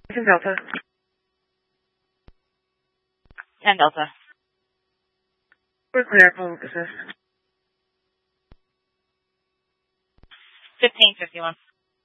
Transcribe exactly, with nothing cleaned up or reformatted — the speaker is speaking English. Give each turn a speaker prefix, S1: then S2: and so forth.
S1: This is Delta.
S2: ten Delta.
S1: We're clear. Public assist.
S2: fifteen fifty-one.